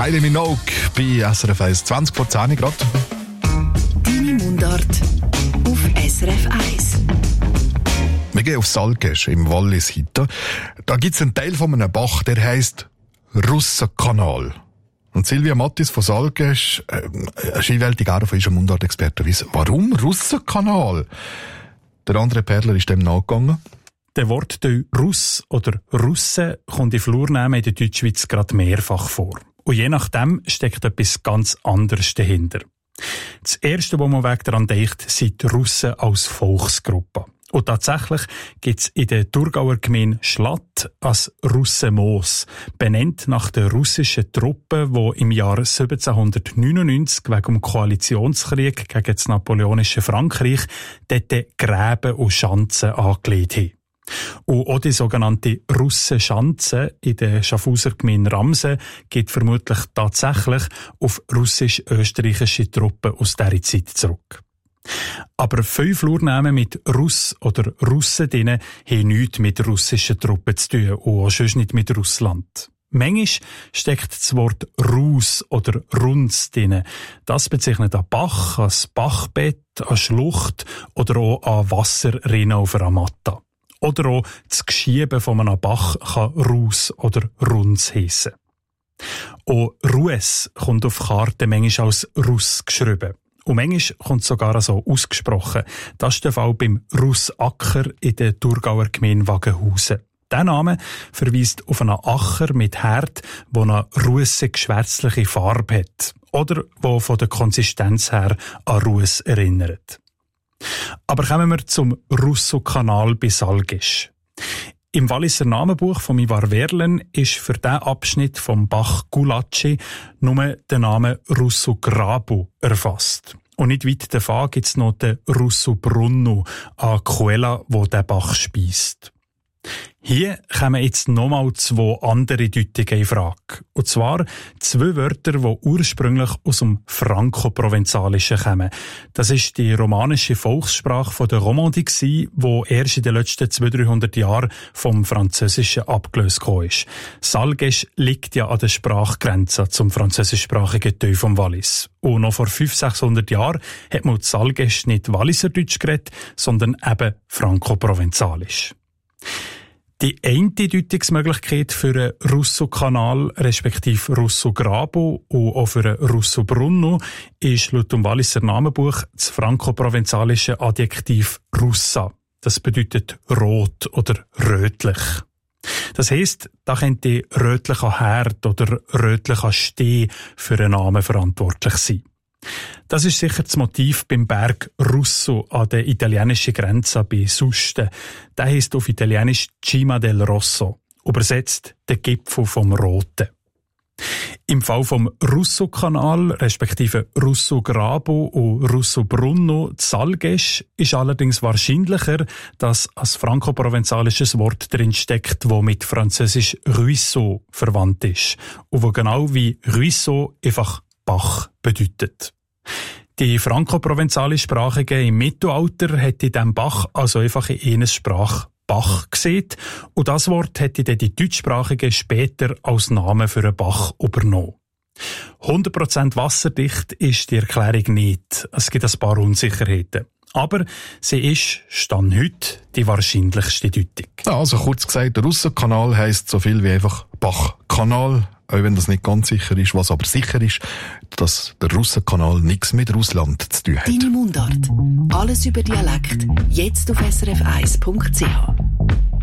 Kylie Minogue bei SRF 1, 20 vor 10 Grad. Deine Mundart auf SRF 1. Wir gehen auf Salgesch im Wallis heute. Da gibt es einen Teil von einem Bach, der heisst Russenkanal. Und Silvia Mattis von Salgesch, Skiwelt, auch von unserem Mundartexperten, weiss, warum Russenkanal? Der andere Perler ist dem nachgegangen. Der Wortteil Russ oder Russe kommt in Flurnamen in der Deutschschweiz gerade mehrfach vor. Und je nachdem steckt etwas ganz anderes dahinter. Das Erste, was man daran denkt, sind die Russen als Volksgruppe. Und tatsächlich gibt es in der Thurgauer Gemeinde Schlatt als Russenmoos, benannt nach den russischen Truppen, die im Jahr 1799 wegen dem Koalitionskrieg gegen das napoleonische Frankreich dort Gräben und Schanzen angelegt haben. Und auch die sogenannte Russenschanze in der Schaffhauser Gemeinde Ramsen geht vermutlich tatsächlich auf russisch-österreichische Truppen aus dieser Zeit zurück. Aber viele Flurnamen mit Russ oder Russen drin haben nichts mit russischen Truppen zu tun und auch sonst nicht mit Russland. Manchmal steckt das Wort Rus oder Runz drin. Das bezeichnet an Bach, an Bachbett, an Schlucht oder auch an Wasserrinnen auf einer Matta. Oder auch das Geschieben von einem Bach kann Rus oder Runz heissen. Auch Rues kommt auf Karten manchmal als Russ geschrieben. Und manchmal kommt es sogar so ausgesprochen. Das ist der Fall beim Russacker in der Thurgauer Gemeinde Wagenhausen. Dieser Name verweist auf einen Acker mit Herd, der eine russe-geschwärzliche Farbe hat. Oder der von der Konsistenz her an Russ erinnert. Aber kommen wir zum Russokanal bei Salgesch. Im Walliser Namenbuch von Ivar Verlen ist für diesen Abschnitt vom Bach Gulatschi nur der Name Russograbu erfasst. Und nicht weit davon gibt es noch den Russobrunnu an Quella, wo der Bach speist. Hier kommen jetzt nochmal zwei andere Deutungen in Frage. Und zwar zwei Wörter, die ursprünglich aus dem Franco-Provenzalischen kommen. Das ist die romanische Volkssprache der Romandie, die erst in den letzten 200-300 Jahren vom Französischen abgelöst ist. Salgesch liegt ja an der Sprachgrenze zum französischsprachigen Teil vom Wallis. Und noch vor 500-600 Jahren hat man Salgesch nicht Walliserdeutsch geredet, sondern eben Franco-Provenzalisch. Die eine Deutungsmöglichkeit für einen Russokanal, respektive Russograbu und auch für einen Russobrunnu, ist laut dem Walliser Namenbuch das franco-provenzalische Adjektiv Russa. Das bedeutet rot oder rötlich. Das heisst, da könnte rötlicher Herd oder rötlicher Steh für einen Namen verantwortlich sein. Das ist sicher das Motiv beim Berg Russo an der italienischen Grenze bei Suste. Der heisst auf Italienisch Cima del Rosso, übersetzt der Gipfel vom Roten. Im Fall vom Russokanal, respektive Russograbu und Russobrunnu, Salgesch, ist allerdings wahrscheinlicher, dass ein franco-provenzalisches Wort drin steckt, das mit französisch Ruisseau verwandt ist und wo genau wie Ruisseau einfach Bach bedeutet. Die franco-provenzalischsprachige im Mittelalter hätte diesem Bach also einfach in einer Sprache Bach gesehen und das Wort hätte dann die deutschsprachige später als Name für einen Bach übernommen. 100% wasserdicht ist die Erklärung nicht. Es gibt ein paar Unsicherheiten. Aber sie ist, stand heute, die wahrscheinlichste Deutung. Also kurz gesagt, der Russenkanal heisst so viel wie einfach Bachkanal. Auch wenn das nicht ganz sicher ist. Was aber sicher ist, dass der Russenkanal nichts mit Russland zu tun hat. Deine Mundart. Alles über Dialekt. Jetzt auf srf1.ch.